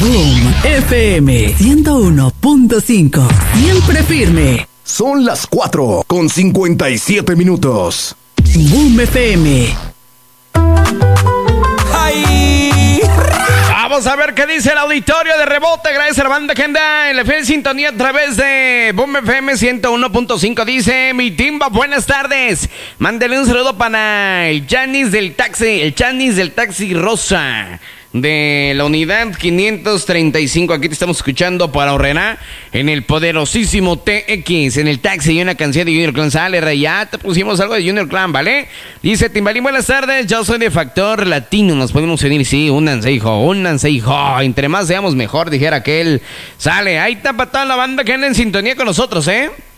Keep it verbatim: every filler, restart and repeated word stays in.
Boom F M ciento uno punto cinco. Siempre firme. Son las cuatro con cincuenta y siete minutos. Boom F M. ¡Ay! Vamos a ver qué dice el auditorio de Rebote. Gracias a la banda que anda en la fiel sintonía a través de Boom F M ciento uno punto cinco. Dice mi timba, buenas tardes. Mándele un saludo para el Chanis del taxi, el Chanis del taxi rosa de la unidad quinientos treinta y cinco. Aquí te estamos escuchando para Horrera en el poderosísimo T X, en el taxi, y una canción de Junior Clan. Sale, Rey, ya te pusimos algo de Junior Clan, ¿vale? Dice Timbalín, buenas tardes, yo soy de Factor Latino, nos podemos unir, sí, únanse, hijo, únanse, hijo, entre más seamos mejor, dijera aquel. Sale, ahí está para toda la banda que anda en sintonía con nosotros, ¿eh?